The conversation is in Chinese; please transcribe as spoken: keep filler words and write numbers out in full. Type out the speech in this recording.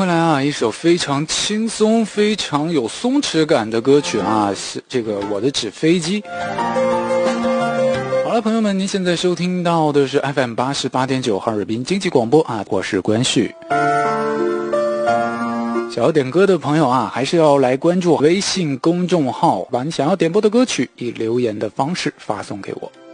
回来啊，一首非常轻松、非常有松弛感的歌曲啊，是这个我的纸飞机。好了，朋友们，您现在收听到的是 F M 八十八点九哈尔滨经济广播啊，我是关旭。想要点歌的朋友啊，还是要来关注微信公众号，把你想要点播的歌曲以留言的方式发送给我。